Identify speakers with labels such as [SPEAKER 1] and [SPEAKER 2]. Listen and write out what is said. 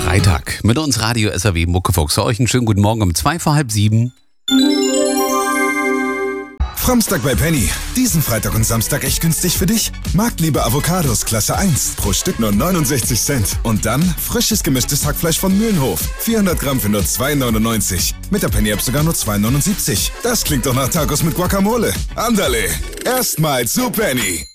[SPEAKER 1] Freitag. Mit uns Radio SAW Muckefuchs. Euch einen schönen guten Morgen um 6:55.
[SPEAKER 2] Framstag bei Penny. Diesen Freitag und Samstag echt günstig für dich. Marktliebe Avocados Klasse 1. Pro Stück nur 69 Cent. Und dann frisches gemischtes Hackfleisch von Mühlenhof. 400 Gramm für nur 2,99. Mit der Penny-App sogar nur 2,79. Das klingt doch nach Tacos mit Guacamole. Andale. Erstmal zu Penny.